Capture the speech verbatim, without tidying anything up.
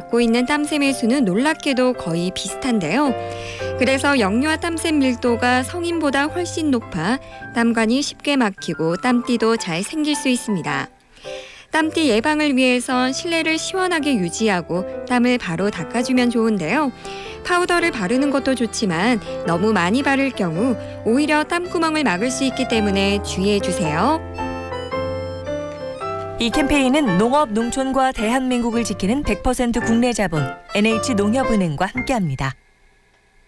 갖고 있는 땀샘의 수는 놀랍게도 거의 비슷한데요. 그래서 역류와 땀샘 밀도가 성인보다 훨씬 높아 땀관이 쉽게 막히고 땀띠도 잘 생길 수 있습니다. 땀띠 예방을 위해선 실내를 시원하게 유지하고 땀을 바로 닦아주면 좋은데요. 파우더를 바르는 것도 좋지만 너무 많이 바를 경우 오히려 땀구멍을 막을 수 있기 때문에 주의해 주세요. 이 캠페인은 농업, 농촌과 대한민국을 지키는 백 퍼센트 국내 자본 엔에이치농협은행과 함께합니다.